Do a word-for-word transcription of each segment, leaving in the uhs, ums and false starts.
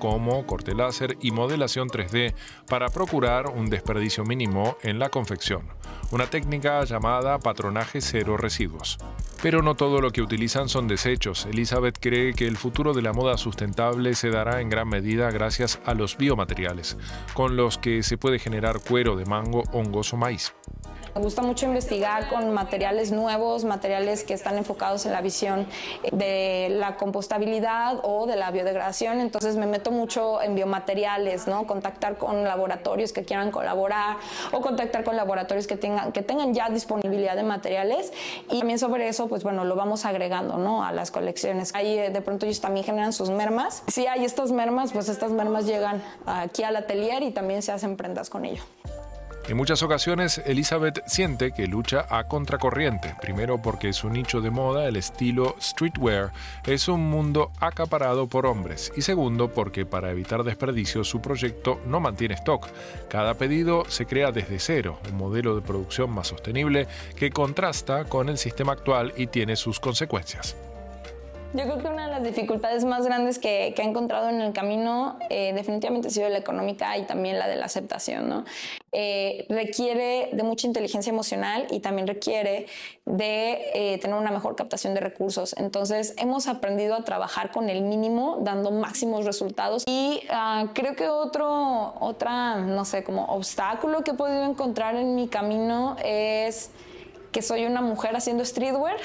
como corte láser y modelación tres D para procurar un desperdicio mínimo en la confección, una técnica llamada patronaje cero residuos. Pero no todo lo que utilizan son desechos. Elizabeth cree que el futuro de la moda sustentable se dará en gran medida gracias a los biomateriales, con los que se puede generar cuero de mango, hongos o maíz. Me gusta mucho investigar con materiales nuevos, materiales que están enfocados en la visión de la compostabilidad o de la biodegradación. Entonces me meto mucho en biomateriales, ¿no? Contactar con laboratorios que quieran colaborar o contactar con laboratorios que tengan, que tengan ya disponibilidad de materiales. Y también sobre eso, pues bueno, lo vamos agregando, ¿no? A las colecciones. Ahí de pronto ellos también generan sus mermas. Si hay estas mermas, pues estas mermas llegan aquí al atelier y también se hacen prendas con ello. En muchas ocasiones, Elizabeth siente que lucha a contracorriente. Primero porque su nicho de moda, el estilo streetwear, es un mundo acaparado por hombres. Y segundo porque para evitar desperdicios su proyecto no mantiene stock. Cada pedido se crea desde cero, un modelo de producción más sostenible que contrasta con el sistema actual y tiene sus consecuencias. Yo creo que una de las dificultades más grandes que, que he encontrado en el camino eh, definitivamente ha sido la económica y también la de la aceptación, ¿no? Eh, requiere de mucha inteligencia emocional y también requiere de eh, tener una mejor captación de recursos. Entonces hemos aprendido a trabajar con el mínimo, dando máximos resultados. Y uh, creo que otro, otra, no sé, como obstáculo que he podido encontrar en mi camino es que soy una mujer haciendo streetwear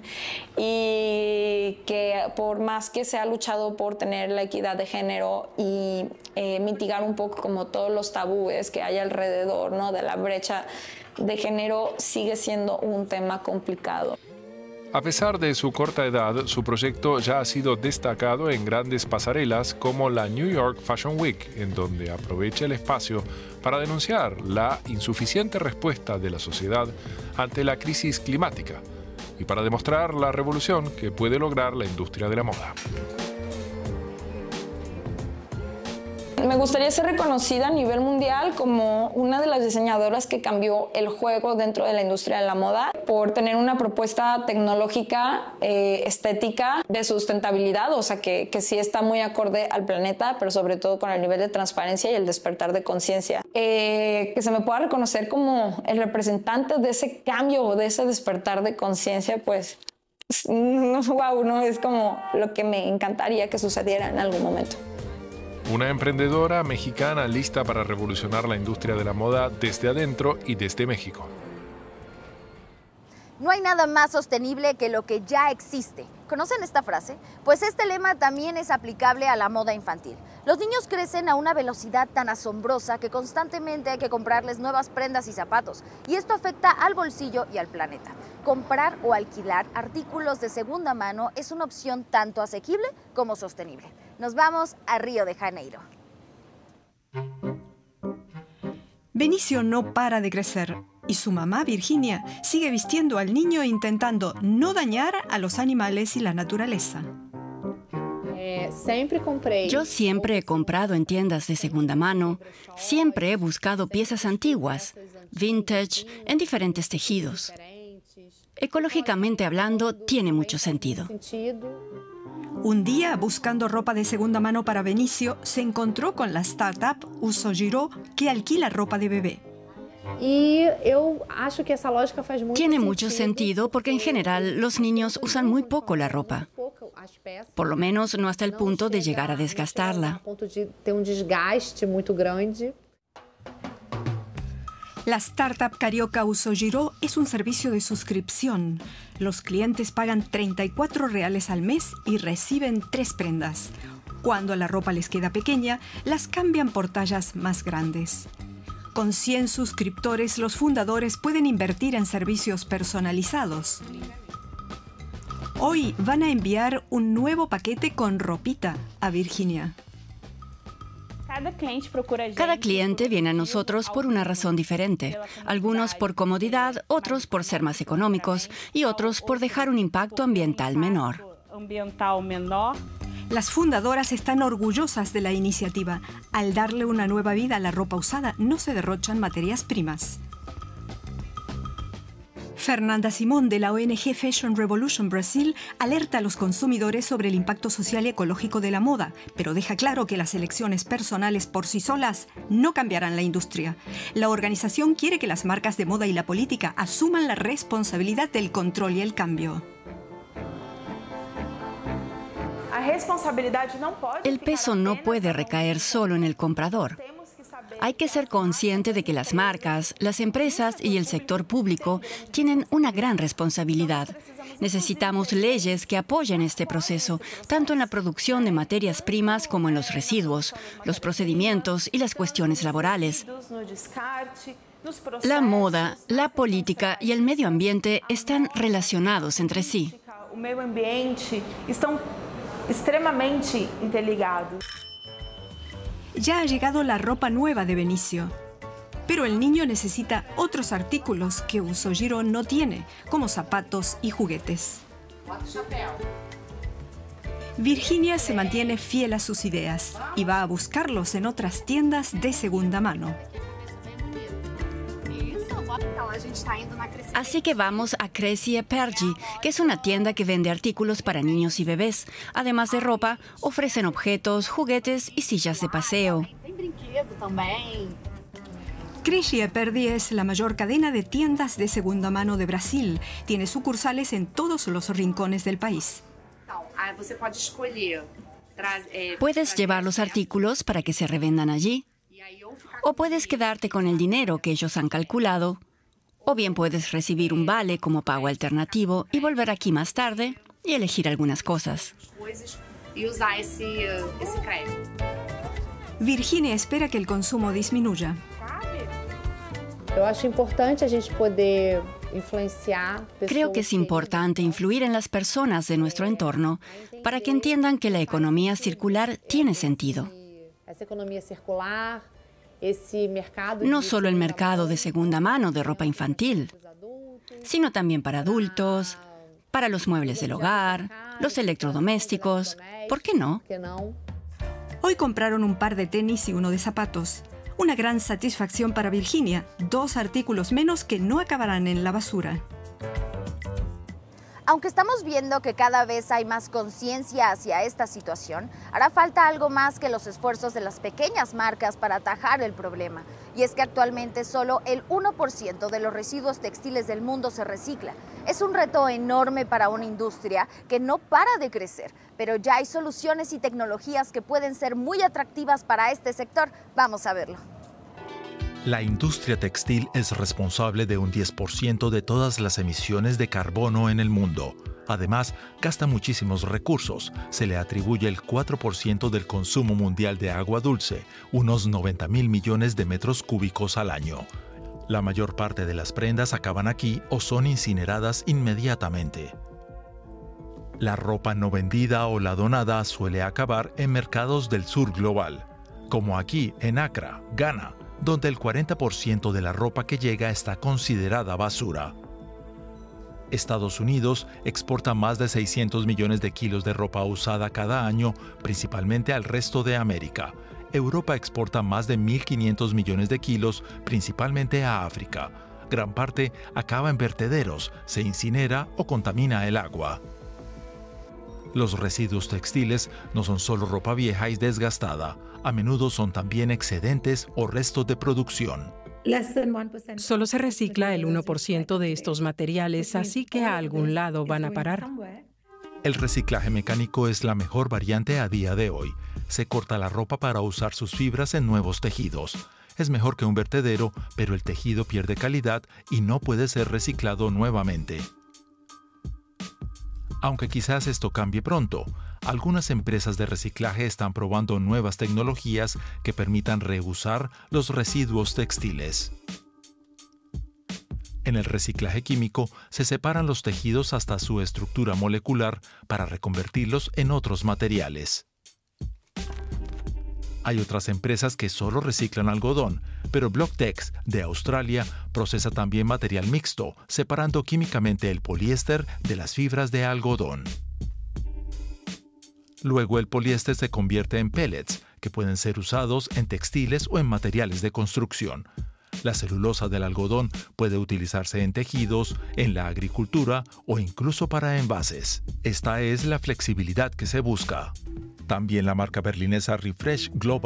y que por más que se ha luchado por tener la equidad de género y eh, mitigar un poco como todos los tabúes que hay alrededor, ¿no? De la brecha de género, sigue siendo un tema complicado. A pesar de su corta edad, su proyecto ya ha sido destacado en grandes pasarelas como la New York Fashion Week, en donde aprovecha el espacio para denunciar la insuficiente respuesta de la sociedad ante la crisis climática y para demostrar la revolución que puede lograr la industria de la moda. Me gustaría ser reconocida a nivel mundial como una de las diseñadoras que cambió el juego dentro de la industria de la moda por tener una propuesta tecnológica, eh, estética, de sustentabilidad, o sea que, que sí está muy acorde al planeta, pero sobre todo con el nivel de transparencia y el despertar de conciencia. Eh, que se me pueda reconocer como el representante de ese cambio o de ese despertar de conciencia, pues wow, ¿no? Es como lo que me encantaría que sucediera en algún momento. Una emprendedora mexicana lista para revolucionar la industria de la moda desde adentro y desde México. No hay nada más sostenible que lo que ya existe. ¿Conocen esta frase? Pues este lema también es aplicable a la moda infantil. Los niños crecen a una velocidad tan asombrosa que constantemente hay que comprarles nuevas prendas y zapatos. Y esto afecta al bolsillo y al planeta. Comprar o alquilar artículos de segunda mano es una opción tanto asequible como sostenible. Nos vamos a Río de Janeiro. Benicio no para de crecer y su mamá, Virginia, sigue vistiendo al niño intentando no dañar a los animales y la naturaleza. Yo siempre he comprado en tiendas de segunda mano, siempre he buscado piezas antiguas, vintage, en diferentes tejidos. Ecológicamente hablando, tiene mucho sentido. Un día, buscando ropa de segunda mano para Benicio, se encontró con la startup Usogiro, que alquila ropa de bebé. Tiene mucho sentido porque en general los niños usan muy poco la ropa. Por lo menos no hasta el punto de llegar a desgastarla. La startup carioca Usogiro es un servicio de suscripción. Los clientes pagan treinta y cuatro reales al mes y reciben tres prendas. Cuando la ropa les queda pequeña, las cambian por tallas más grandes. Con cien suscriptores, los fundadores pueden invertir en servicios personalizados. Hoy van a enviar un nuevo paquete con ropita a Virginia. Cada cliente viene a nosotros por una razón diferente. Algunos por comodidad, otros por ser más económicos y otros por dejar un impacto ambiental menor. Las fundadoras están orgullosas de la iniciativa. Al darle una nueva vida a la ropa usada, no se derrochan materias primas. Fernanda Simón, de la O N G Fashion Revolution Brasil, alerta a los consumidores sobre el impacto social y ecológico de la moda, pero deja claro que las elecciones personales por sí solas no cambiarán la industria. La organización quiere que las marcas de moda y la política asuman la responsabilidad del control y el cambio. El peso no puede recaer solo en el comprador. Hay que ser consciente de que las marcas, las empresas y el sector público tienen una gran responsabilidad. Necesitamos leyes que apoyen este proceso, tanto en la producción de materias primas como en los residuos, los procedimientos y las cuestiones laborales. La moda, la política y el medio ambiente están relacionados entre sí. El medio ambiente están extremadamente interligados. Ya ha llegado la ropa nueva de Benicio. Pero el niño necesita otros artículos que Usojiro no tiene, como zapatos y juguetes. Virginia se mantiene fiel a sus ideas y va a buscarlos en otras tiendas de segunda mano. Así que vamos a Cresci e Pergi, que es una tienda que vende artículos para niños y bebés. Además de ropa, ofrecen objetos, juguetes y sillas de paseo. Cresci e Pergi es la mayor cadena de tiendas de segunda mano de Brasil. Tiene sucursales en todos los rincones del país. Puedes llevar los artículos para que se revendan allí, o puedes quedarte con el dinero que ellos han calculado, o bien puedes recibir un vale como pago alternativo y volver aquí más tarde y elegir algunas cosas. Virginia espera que el consumo disminuya. Creo que es importante influir en las personas de nuestro entorno para que entiendan que la economía circular tiene sentido. No solo el mercado de segunda mano de ropa infantil, sino también para adultos, para los muebles del hogar, los electrodomésticos. ¿Por qué no? Hoy compraron un par de tenis y uno de zapatos. Una gran satisfacción para Virginia, dos artículos menos que no acabarán en la basura. Aunque estamos viendo que cada vez hay más conciencia hacia esta situación, hará falta algo más que los esfuerzos de las pequeñas marcas para atajar el problema. Y es que actualmente solo el uno por ciento de los residuos textiles del mundo se recicla. Es un reto enorme para una industria que no para de crecer, pero ya hay soluciones y tecnologías que pueden ser muy atractivas para este sector. Vamos a verlo. La industria textil es responsable de un diez por ciento de todas las emisiones de carbono en el mundo. Además, gasta muchísimos recursos. Se le atribuye el cuatro por ciento del consumo mundial de agua dulce, unos noventa mil millones de metros cúbicos al año. La mayor parte de las prendas acaban aquí o son incineradas inmediatamente. La ropa no vendida o la donada suele acabar en mercados del sur global, como aquí en Accra, Ghana, donde el cuarenta por ciento de la ropa que llega está considerada basura. Estados Unidos exporta más de seiscientos millones de kilos de ropa usada cada año, principalmente al resto de América. Europa exporta más de mil quinientos millones de kilos, principalmente a África. Gran parte acaba en vertederos, se incinera o contamina el agua. Los residuos textiles no son solo ropa vieja y desgastada. A menudo son también excedentes o restos de producción. Solo se recicla el uno por ciento de estos materiales, así que a algún lado van a parar. El reciclaje mecánico es la mejor variante a día de hoy. Se corta la ropa para usar sus fibras en nuevos tejidos. Es mejor que un vertedero, pero el tejido pierde calidad y no puede ser reciclado nuevamente. Aunque quizás esto cambie pronto, algunas empresas de reciclaje están probando nuevas tecnologías que permitan reusar los residuos textiles. En el reciclaje químico se separan los tejidos hasta su estructura molecular para reconvertirlos en otros materiales. Hay otras empresas que solo reciclan algodón, pero Blocktex de Australia procesa también material mixto, separando químicamente el poliéster de las fibras de algodón. Luego el poliéster se convierte en pellets, que pueden ser usados en textiles o en materiales de construcción. La celulosa del algodón puede utilizarse en tejidos, en la agricultura o incluso para envases. Esta es la flexibilidad que se busca. También la marca berlinesa Refresh Global